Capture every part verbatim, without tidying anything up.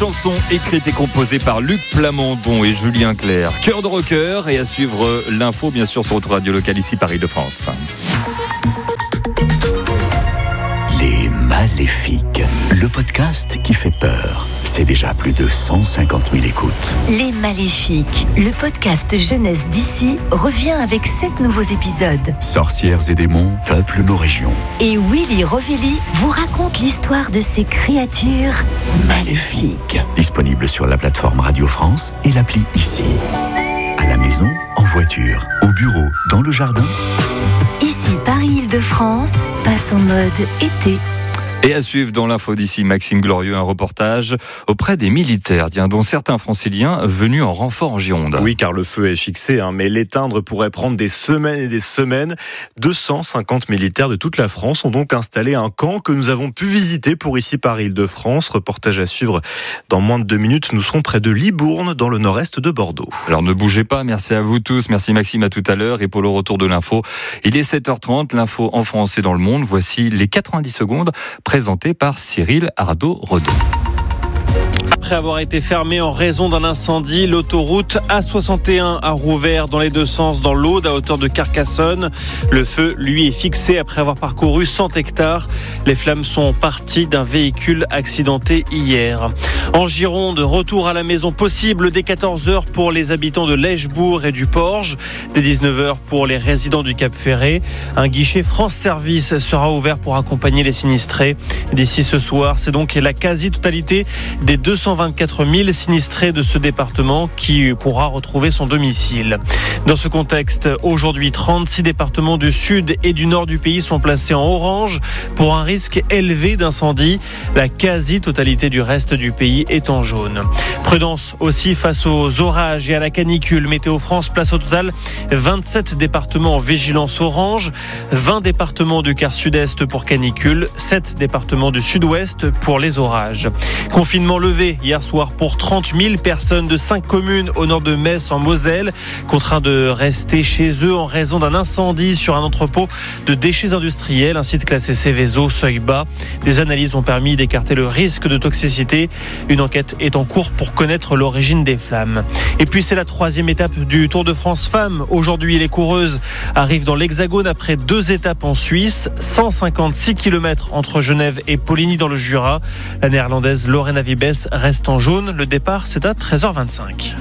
chanson écrite et composée par Luc Plamondon et Julien Clerc. Cœur de rocker, et à suivre l'info bien sûr sur votre radio locale ici Paris-de-France. Les Maléfiques, le podcast qui fait peur. C'est déjà plus de cent cinquante mille écoutes. Les Maléfiques, le podcast jeunesse d'ici, revient avec sept nouveaux épisodes. Sorcières et démons peuplent nos régions. Et Willy Rovelli vous raconte l'histoire de ces créatures maléfiques. Disponible sur la plateforme Radio France et l'appli Ici. À la maison, en voiture, au bureau, dans le jardin. Ici Paris-Île-de-France passe en mode été. Et à suivre dans l'info d'ici, Maxime Glorieux, un reportage auprès des militaires, dont certains franciliens venus en renfort en Gironde. Oui, car le feu est fixé, hein, mais l'éteindre pourrait prendre des semaines et des semaines. deux cent cinquante militaires de toute la France ont donc installé un camp que nous avons pu visiter pour ici Paris-Île-de-France. Reportage à suivre dans moins de deux minutes. Nous serons près de Libourne, dans le nord-est de Bordeaux. Alors ne bougez pas, merci à vous tous. Merci Maxime, à tout à l'heure. Et pour le retour de l'info, il est sept heures trente, l'info en français dans le monde. Voici les quatre-vingt-dix secondes présenté par Cyril Ardo-Redon. Après avoir été fermée en raison d'un incendie, l'autoroute A soixante et un a rouvert dans les deux sens dans l'Aude à hauteur de Carcassonne. Le feu, lui, est fixé après avoir parcouru cent hectares. Les flammes sont parties d'un véhicule accidenté hier. En Gironde, retour à la maison possible dès quatorze heures pour les habitants de Lèchebourg et du Porge, dès dix-neuf heures pour les résidents du Cap-Ferré. Un guichet France Service sera ouvert pour accompagner les sinistrés. D'ici ce soir, c'est donc la quasi-totalité des deux cent vingt-quatre mille sinistrés de ce département qui pourra retrouver son domicile. Dans ce contexte, aujourd'hui, trente-six départements du sud et du nord du pays sont placés en orange pour un risque élevé d'incendie. La quasi-totalité du reste du pays est en jaune. Prudence aussi face aux orages et à la canicule. Météo France place au total vingt-sept départements en vigilance orange, vingt départements du quart sud-est pour canicule, sept départements du sud-ouest pour les orages. Confinement levé hier soir pour trente mille personnes de cinq communes au nord de Metz en Moselle, contraints de rester chez eux en raison d'un incendie sur un entrepôt de déchets industriels, un site classé Céveso, seuil bas. Des analyses ont permis d'écarter le risque de toxicité. Une enquête est en cours pour connaître l'origine des flammes. Et puis c'est la troisième étape du Tour de France Femmes. Aujourd'hui, les coureuses arrivent dans l'Hexagone après deux étapes en Suisse, cent cinquante-six kilomètres entre Genève et Poligny dans le Jura. La néerlandaise Lorena Wiebes reste en jaune. Le départ, c'est à treize heures vingt-cinq.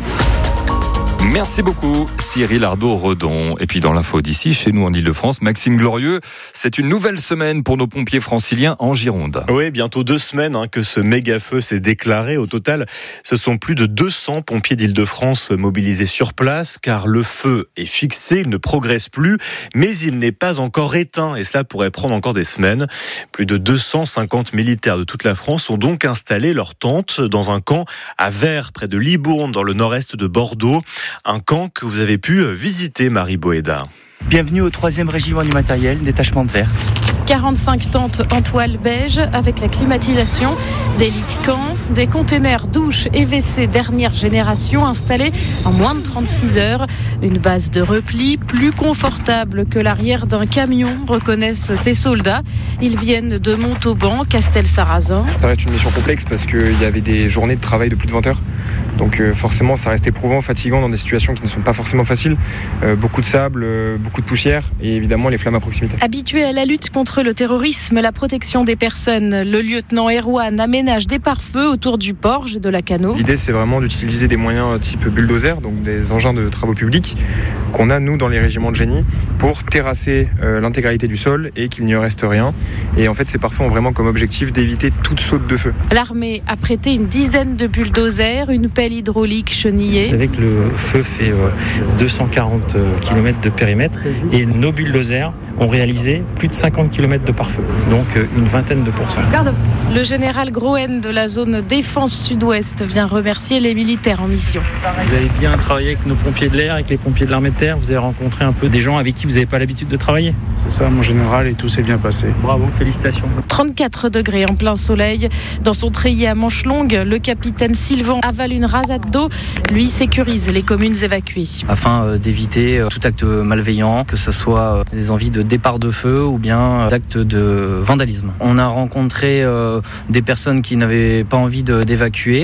Merci beaucoup Cyril Ardo-Redon. Et puis dans l'info d'ici, chez nous en Ile-de-France, Maxime Glorieux, c'est une nouvelle semaine pour nos pompiers franciliens en Gironde. Oui, bientôt deux semaines hein, que ce méga-feu s'est déclaré. Au total, ce sont plus de deux cents pompiers d'Île-de-France mobilisés sur place, car le feu est fixé, il ne progresse plus, mais il n'est pas encore éteint, et cela pourrait prendre encore des semaines. Plus de deux cent cinquante militaires de toute la France ont donc installé leurs tentes dans un camp à Vers, près de Libourne, dans le nord-est de Bordeaux. Un camp que vous avez pu visiter, Marie Boéda. Bienvenue au troisième régiment du matériel, détachement de Vers. quarante-cinq tentes en toile beige avec la climatisation, des lits de camp, des containers douches et W C dernière génération installés en moins de trente-six heures. Une base de repli plus confortable que l'arrière d'un camion, reconnaissent ces soldats. Ils viennent de Montauban, Castelsarrasin. Ça reste une mission complexe parce qu'il y avait des journées de travail de plus de vingt heures. Donc euh, forcément, ça reste éprouvant, fatigant dans des situations qui ne sont pas forcément faciles. Euh, beaucoup de sable, euh, beaucoup de poussière et évidemment les flammes à proximité. Habitué à la lutte contre le terrorisme, la protection des personnes, le lieutenant Erwan aménage des pare-feux autour du Porge et de la Cano. L'idée, c'est vraiment d'utiliser des moyens type bulldozer, donc des engins de travaux publics qu'on a nous dans les régiments de génie pour terrasser euh, l'intégralité du sol et qu'il n'y reste rien. Et en fait, ces pare-feux ont vraiment comme objectif d'éviter toute saute de feu. L'armée a prêté une dizaine de bulldozers, une pelle hydraulique chenillée. Vous savez que le feu fait euh, deux cent quarante kilomètres de périmètre et nos bulldozers ont réalisé plus de cinquante kilomètres de pare-feu, donc euh, une vingtaine de pourcents. Le général Groen de la zone défense sud-ouest vient remercier les militaires en mission. Vous avez bien travaillé avec nos pompiers de l'air, avec les pompiers de l'armée de terre. Vous avez rencontré un peu des gens avec qui vous n'avez pas l'habitude de travailler. C'est ça, mon général, et tout s'est bien passé. Bravo, félicitations. trente-quatre degrés en plein soleil. Dans son treillis à manches longues, le capitaine Sylvain avale une rasade d'eau. Lui sécurise les communes évacuées. Afin euh, d'éviter euh, tout acte malveillant, que ce soit euh, des envies de départ de feu ou bien euh, d'actes de vandalisme. On a rencontré euh, des personnes qui n'avaient pas envie de, d'évacuer.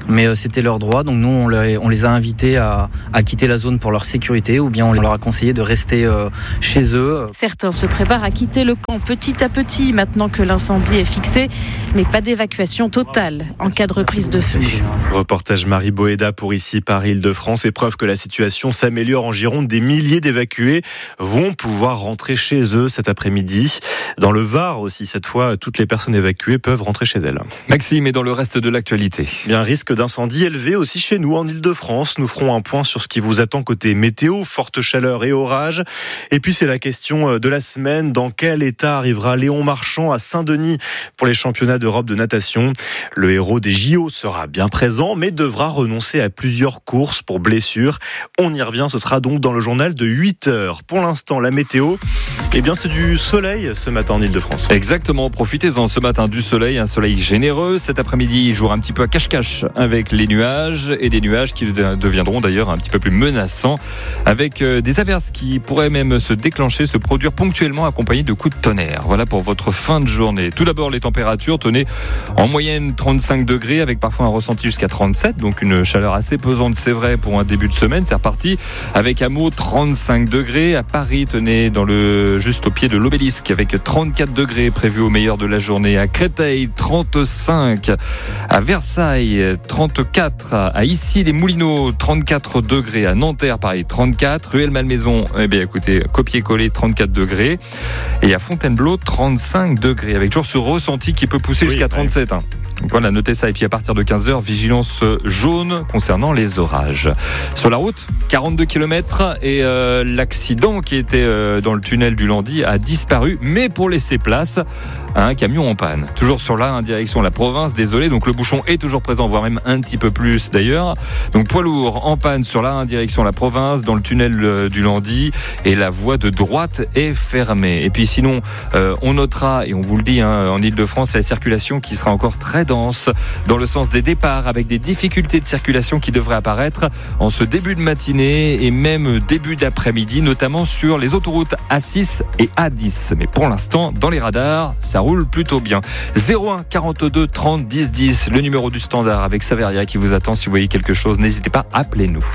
mais euh, c'était leur droit. Donc nous, on les, on les a invités à, à quitter la zone pour leur sécurité, ou bien on leur a conseillé de rester euh, chez eux. Certains se préparent à quitter le camp petit à petit, maintenant que l'incendie est fixé, mais pas d'évacuation totale en cas de reprise de feu. Reportage Marie Boéda pour ici Paris-Île-de-France. Et preuve que la situation s'améliore en Gironde, des milliers d'évacués vont pouvoir rentrer chez eux cet après-midi. Dans le Var aussi, cette fois, toutes les personnes évacuées peuvent rentrer chez elles. Maxime, et dans le reste de l'actualité? Bien, risque d'incendie élevé aussi chez nous en Île-de-France. Nous ferons un point sur ce qui vous attend côté météo, forte chaleur et orage. Et puis c'est la question de la semaine. Dans quel état arrivera Léon Marchand à Saint-Denis pour les championnats d'Europe de natation? Le héros des J O sera bien présent, mais devra renoncer à plusieurs courses pour blessure. On y revient, ce sera donc dans le journal de huit heures. Pour l'instant, la météo, eh bien c'est du soleil ce matin en Île-de-France. Exactement, profitez-en ce matin du soleil, un soleil généreux. Cet après-midi, il jouera un petit peu à cache-cache avec les nuages, et des nuages qui deviendront d'ailleurs un petit peu plus menaçants, avec des averses qui pourraient même se déclencher, se produire ponctuellement accompagnées de coups de tonnerre. Voilà pour votre fin de journée. Tout d'abord, les températures, tenez, en moyenne trente-cinq degrés, avec parfois un ressenti jusqu'à trente-sept, donc une chaleur assez pesante, c'est vrai, pour un début de semaine. C'est reparti avec à Meaux trente-cinq degrés, à Paris, tenez, dans le juste au pied de l'obélisque, avec trente-quatre degrés prévus au meilleur de la journée, à Créteil trente-cinq, à Versailles trente-quatre, à Issy-les-Moulineaux trente-quatre degrés, à Nanterre pareil trente-quatre, Rueil-Malmaison, eh bien écoutez, copier-coller trente-quatre degrés, et à Fontainebleau trente-cinq degrés, avec toujours ce ressenti qui peut pousser oui, jusqu'à trente-sept. Hein. Donc voilà, notez ça. Et puis à partir de quinze heures, vigilance jaune concernant les orages. Sur la route, quarante-deux kilomètres, et euh, l'accident qui était euh, dans le tunnel du Landy a disparu, mais pour laisser place à un camion en panne. Toujours sur l'A un, direction la province, désolé, donc le bouchon est toujours présent, voire même un petit peu plus d'ailleurs. Donc poids lourd en panne sur l'A un, direction la province, dans le tunnel euh, du Landy, et la voie de droite est fermée. Et puis sinon, euh, on notera, et on vous le dit, hein, en Île-de-France, c'est la circulation qui sera encore très dense dans le sens des départs, avec des difficultés de circulation qui devraient apparaître en ce début de matinée et même début d'après-midi, notamment sur les autoroutes A six et A dix. Mais pour l'instant, dans les radars, ça roule plutôt bien. zéro un quarante-deux trente dix dix, le numéro du standard avec Saveria qui vous attend. Si vous voyez quelque chose, n'hésitez pas, appelez-nous.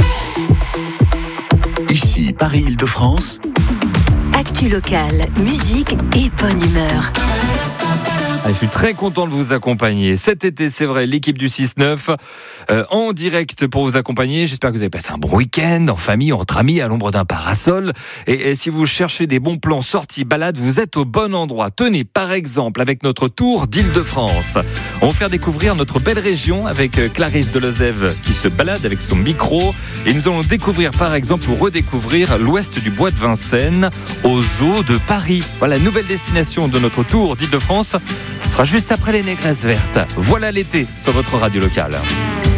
Ici, Paris-Île-de-France. Actu locale, musique et bonne humeur. Je suis très content de vous accompagner. Cet été, c'est vrai, l'équipe du six neuf euh, en direct pour vous accompagner. J'espère que vous avez passé un bon week-end, en famille, entre amis, à l'ombre d'un parasol. Et, et si vous cherchez des bons plans sorties balades, vous êtes au bon endroit. Tenez, par exemple, avec notre tour d'Île-de-France. On va vous faire découvrir notre belle région avec Clarisse Delezève qui se balade avec son micro. Et nous allons découvrir, par exemple, ou redécouvrir l'ouest du bois de Vincennes, aux eaux de Paris. Voilà, nouvelle destination de notre tour d'Île-de-France. Ce sera juste après les Négresses vertes. Voilà l'été sur votre radio locale.